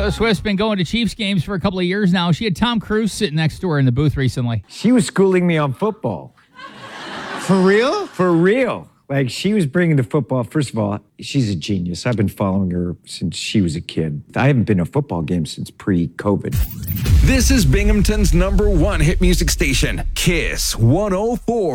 Taylor Swift's been going to Chiefs games for a couple of years now. She had Tom Cruise sitting next to her in the booth recently. She was schooling me on football. For real? For real. Like, she was bringing the football. First of all, she's a genius. I've been following her since she was a kid. I haven't been to a football game since pre-COVID. This is Binghamton's #1 hit music station, Kiss 104.